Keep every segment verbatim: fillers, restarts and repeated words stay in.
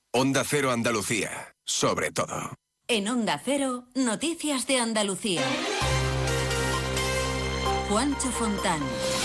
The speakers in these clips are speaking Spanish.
Onda Cero Andalucía, sobre todo. En Onda Cero, noticias de Andalucía. Juancho Fontán.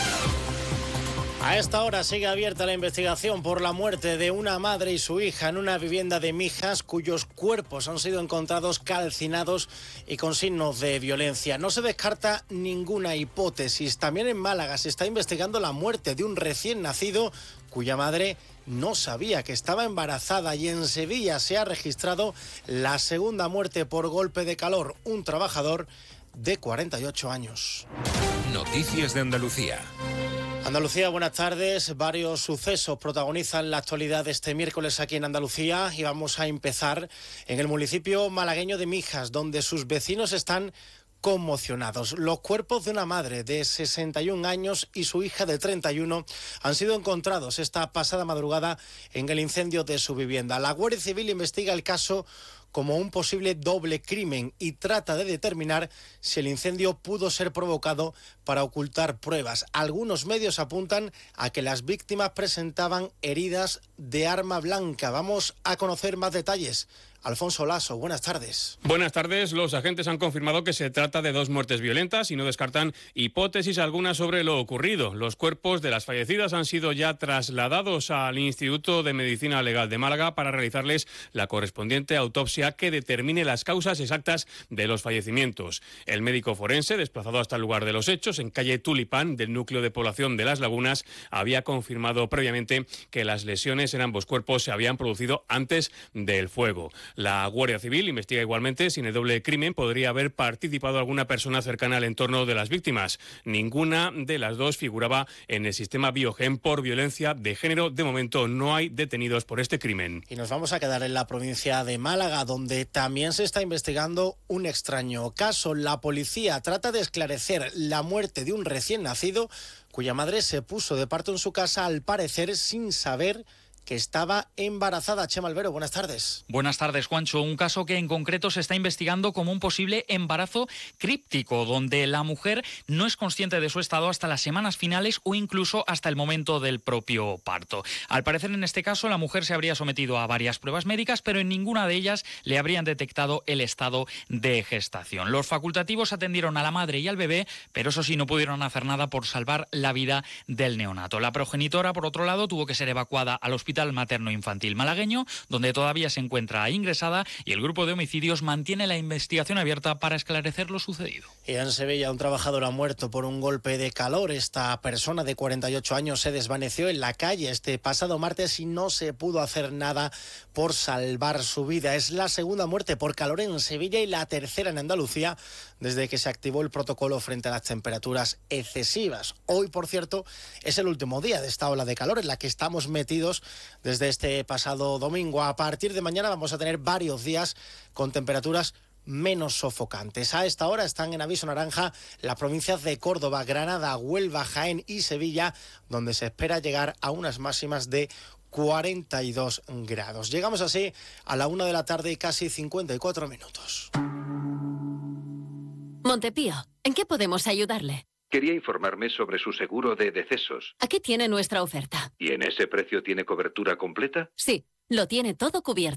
A esta hora sigue abierta la investigación por la muerte de una madre y su hija en una vivienda de Mijas, cuyos cuerpos han sido encontrados calcinados y con signos de violencia. No se descarta ninguna hipótesis. También en Málaga se está investigando la muerte de un recién nacido cuya madre no sabía que estaba embarazada, y en Sevilla se ha registrado la segunda muerte por golpe de calor, un trabajador de cuarenta y ocho años. Noticias de Andalucía. Andalucía, buenas tardes. Varios sucesos protagonizan la actualidad de este miércoles aquí en Andalucía, y vamos a empezar en el municipio malagueño de Mijas, donde sus vecinos están conmocionados. Los cuerpos de una madre de sesenta y un años y su hija de treinta y uno han sido encontrados esta pasada madrugada en el incendio de su vivienda. La Guardia Civil investiga el caso como un posible doble crimen y trata de determinar si el incendio pudo ser provocado para ocultar pruebas. Algunos medios apuntan a que las víctimas presentaban heridas de arma blanca. Vamos a conocer más detalles. Alfonso Lasso, buenas tardes. Buenas tardes. Los agentes han confirmado que se trata de dos muertes violentas y no descartan hipótesis alguna sobre lo ocurrido. Los cuerpos de las fallecidas han sido ya trasladados al Instituto de Medicina Legal de Málaga para realizarles la correspondiente autopsia que determine las causas exactas de los fallecimientos. El médico forense, desplazado hasta el lugar de los hechos, en calle Tulipán, del núcleo de población de Las Lagunas, había confirmado previamente que las lesiones en ambos cuerpos se habían producido antes del fuego. La Guardia Civil investiga igualmente si en el doble crimen podría haber participado alguna persona cercana al entorno de las víctimas. Ninguna de las dos figuraba en el sistema Biogen por violencia de género. De momento no hay detenidos por este crimen. Y nos vamos a quedar en la provincia de Málaga, donde también se está investigando un extraño caso. La policía trata de esclarecer la muerte de un recién nacido cuya madre se puso de parto en su casa, al parecer sin saber que estaba embarazada. Chema Albero, buenas tardes. Buenas tardes, Juancho. Un caso que en concreto se está investigando como un posible embarazo críptico, donde la mujer no es consciente de su estado hasta las semanas finales o incluso hasta el momento del propio parto. Al parecer, en este caso, la mujer se habría sometido a varias pruebas médicas, pero en ninguna de ellas le habrían detectado el estado de gestación. Los facultativos atendieron a la madre y al bebé, pero eso sí, no pudieron hacer nada por salvar la vida del neonato. La progenitora, por otro lado, tuvo que ser evacuada al hospital materno-infantil malagueño, donde todavía se encuentra ingresada, y el grupo de homicidios mantiene la investigación abierta para esclarecer lo sucedido. Y en Sevilla, un trabajador ha muerto por un golpe de calor. Esta persona de cuarenta y ocho años se desvaneció en la calle este pasado martes y no se pudo hacer nada por salvar su vida. Es la segunda muerte por calor en Sevilla y la tercera en Andalucía desde que se activó el protocolo frente a las temperaturas excesivas. Hoy, por cierto, es el último día de esta ola de calor en la que estamos metidos desde este pasado domingo. A partir de mañana vamos a tener varios días con temperaturas menos sofocantes. A esta hora están en aviso naranja las provincias de Córdoba, Granada, Huelva, Jaén y Sevilla, donde se espera llegar a unas máximas de cuarenta y dos grados. Llegamos así a la una de la tarde y casi cincuenta y cuatro minutos. Montepío, ¿en qué podemos ayudarle? Quería informarme sobre su seguro de decesos. Aquí tiene nuestra oferta. ¿Y en ese precio tiene cobertura completa? Sí, lo tiene todo cubierto.